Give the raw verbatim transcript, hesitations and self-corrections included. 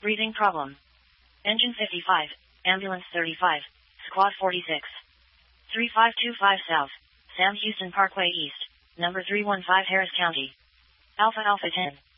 Breathing problem. Engine fifty-five, Ambulance thirty-five, Squad forty-six. three five two five South, Sam Houston Parkway East, number three one five Harris County. Alpha Alpha ten.